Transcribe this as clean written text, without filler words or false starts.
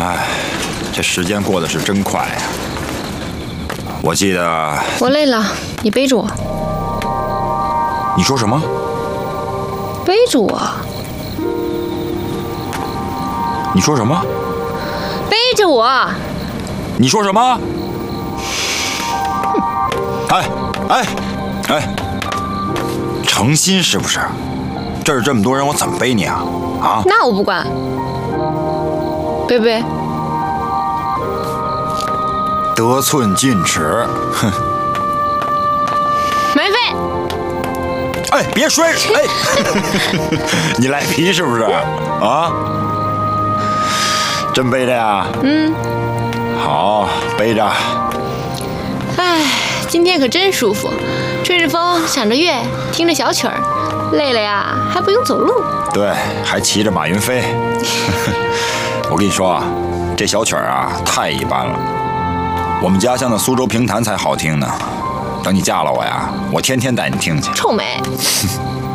哎，这时间过得是真快呀！我记得我累了，你背着我。 你说什么？ 背着我。 你说什么？ 背着我。 你说什么？哎，诚心是不是？这儿这么多人，我怎么背你啊？啊？ 那我不管。背不背？ 得寸进尺，哼！ 没背。 哎，别摔！哎，你赖皮是不是？啊？真背着呀？ 嗯。 好，背着。 哎，今天可真舒服，吹着风，赏着月，听着小曲儿，累了呀还不用走路。 对，还骑着马云飞。我跟你说啊，这小曲儿啊太一般了，我们家乡的苏州评弹才好听呢。等你嫁了我呀，我天天带你听去。 臭美。